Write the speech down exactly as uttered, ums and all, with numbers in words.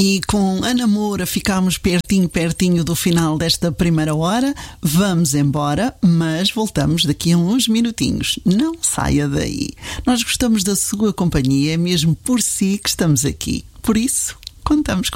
E com Ana Moura ficámos pertinho, pertinho do final desta primeira hora. Vamos embora, mas voltamos daqui a uns minutinhos. Não saia daí. Nós gostamos da sua companhia, é mesmo por si que estamos aqui. Por isso, contamos com